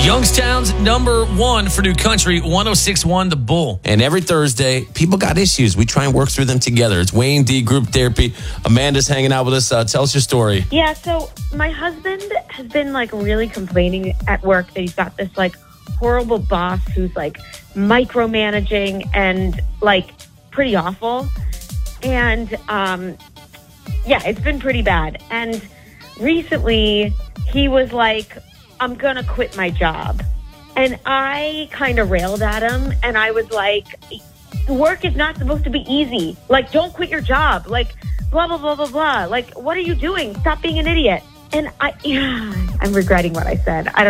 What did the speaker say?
Youngstown's number one for new country, 106.1 The Bull. And every Thursday, people got issues. We try and work through them together. It's Wayne D Group Therapy. Amanda's hanging out with us. Tell us your story. Yeah, so my husband has been really complaining at work that he's got this horrible boss who's micromanaging and pretty awful. And it's been pretty bad. And recently he was like, I'm going to quit my job. And I kind of railed at him, and I was like, work is not supposed to be easy. Don't quit your job. Blah, blah, blah, blah, blah. What are you doing? Stop being an idiot. And I'm regretting what I said. I don't